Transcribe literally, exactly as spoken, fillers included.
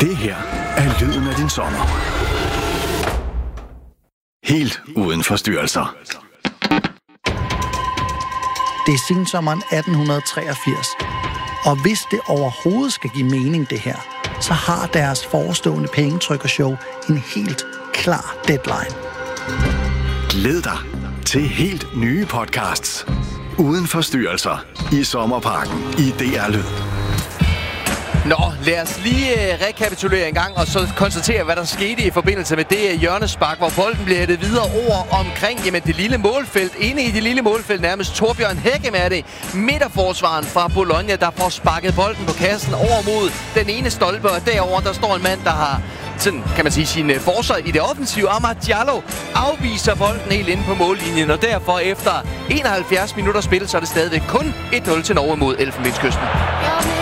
Det her er lyden af din sommer. Helt uden forstyrrelser. Det er sensommeren atten treogfirs. Og hvis det overhovedet skal give mening, det her, så har deres forestående pengetrykkershow en helt klar deadline. Glæd dig til helt nye podcasts. Uden forstyrrelser i Sommerparken i D R Lyd. Nå, lad os lige uh, rekapitulere en gang, og så konstatere, hvad der skete i forbindelse med det uh, hjørnespark, hvor bolden blev hættet videre over omkring jamen, det lille målfelt. Inde i det lille målfelt nærmest Torbjørn Hækkem er det. Midterforsvaren fra Bologna, der får sparket bolden på kassen over mod den ene stolpe, og derover der står en mand, der har sådan, kan man sige, sin uh, forsøg i det offensive. Amad Diallo afviser bolden helt inde på mållinjen, og derfor efter enoghalvfjerds minutter spil, så er det stadigvæk kun et nul til Norge mod Elfenbenskysten.